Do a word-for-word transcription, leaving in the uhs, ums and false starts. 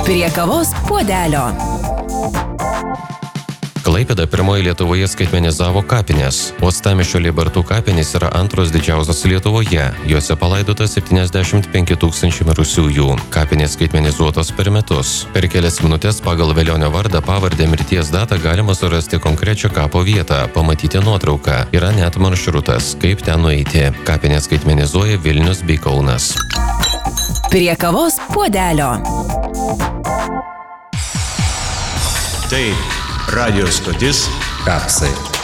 Prie kavos puodelio. Klaipėda pirmoji Lietuvoje skaitmenizavo kapines. Uostamiesčio Libartų kapinės yra antros didžiausios Lietuvoje. Juose palaidota septyniasdešimt penki tūkstančiai mirusiųjų. Kapinės skaitmenizuotos per metus. Per kelias minutės pagal velionio vardą, pavardę, mirties datą galima surasti konkrečią kapo vietą, pamatyti nuotrauką. Yra net maršrutas, kaip ten nueiti. Kapinės skaitmenizuoja Vilnius bei Kaunas. Prie kavos puodelio. Tai radio stotis Kapsai.